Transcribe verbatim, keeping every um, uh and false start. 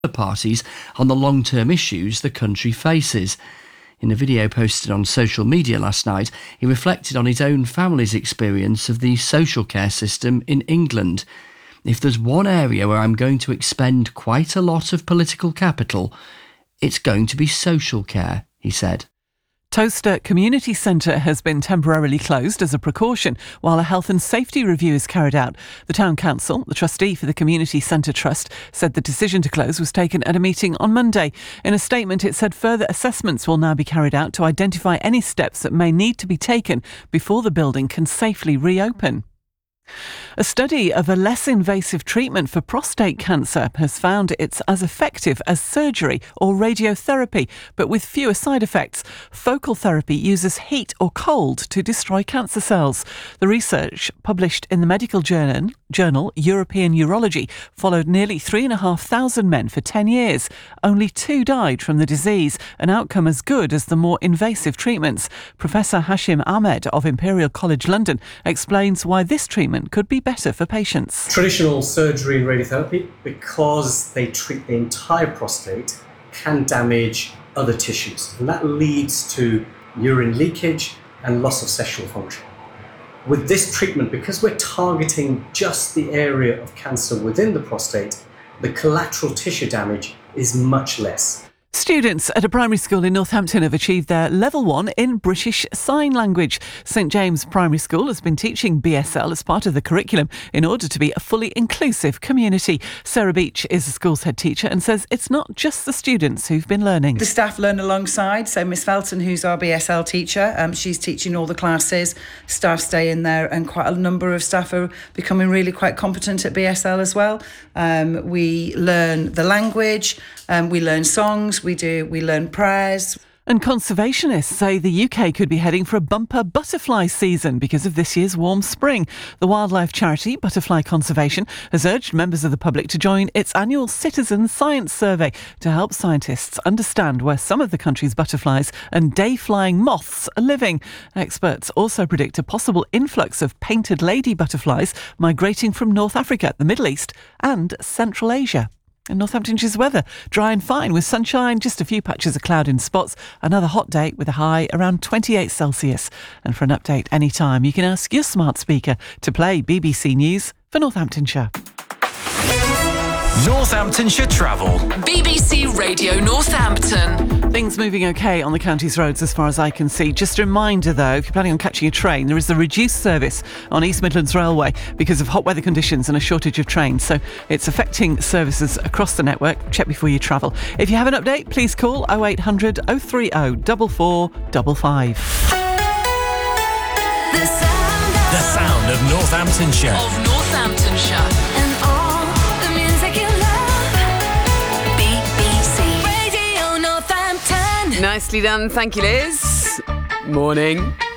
parties on the long-term issues the country faces. In a video posted on social media last night, he reflected on his own family's experience of the social care system in England. If there's one area where I'm going to expend quite a lot of political capital, it's going to be social care, he said. Towcester Community Centre has been temporarily closed as a precaution while a health and safety review is carried out. The Town Council, the trustee for the Community Centre Trust, said the decision to close was taken at a meeting on Monday. In a statement, it said further assessments will now be carried out to identify any steps that may need to be taken before the building can safely reopen. A study of a less invasive treatment for prostate cancer has found it's as effective as surgery or radiotherapy, but with fewer side effects. Focal therapy uses heat or cold to destroy cancer cells. The research, published in the medical journal, journal European Urology, followed nearly three and a half thousand men for ten years. Only two died from the disease, an outcome as good as the more invasive treatments. Professor Hashim Ahmed of Imperial College London explains why this treatment could be better for patients. Traditional surgery and radiotherapy, because they treat the entire prostate, can damage other tissues, and that leads to urine leakage and loss of sexual function. With this treatment, because we're targeting just the area of cancer within the prostate, the collateral tissue damage is much less. Students at a primary school in Northampton have achieved their level one in British Sign Language. St James Primary School has been teaching B S L as part of the curriculum in order to be a fully inclusive community. Sarah Beach is the school's head teacher and says it's not just the students who've been learning. The staff learn alongside, so Miss Felton, who's our B S L teacher, um, she's teaching all the classes. Staff stay in there, and quite a number of staff are becoming really quite competent at B S L as well. Um, we learn the language, um, we learn songs, we do we learn prayers. And conservationists say the U K could be heading for a bumper butterfly season because of this year's warm spring. The wildlife charity Butterfly Conservation has urged members of the public to join its annual Citizen Science Survey to help scientists understand where some of the country's butterflies and day-flying moths are living. Experts also predict a possible influx of painted lady butterflies migrating from North Africa, the Middle East and Central Asia. And Northamptonshire's weather, dry and fine with sunshine, just a few patches of cloud in spots. Another hot day with a high around twenty-eight Celsius. And for an update anytime, you can ask your smart speaker to play B B C News for Northamptonshire. Northamptonshire Travel. B B C Radio Northampton. Things moving okay on the county's roads as far as I can see. Just a reminder though, if you're planning on catching a train, there is a reduced service on East Midlands Railway because of hot weather conditions and a shortage of trains. So it's affecting services across the network. Check before you travel. If you have an update, please call oh eight hundred oh three oh four four five five. The sound of, The sound of Northamptonshire. of Northamptonshire. And all the music you love. B B C Radio Northampton. Nicely done. Thank you, Liz. Morning.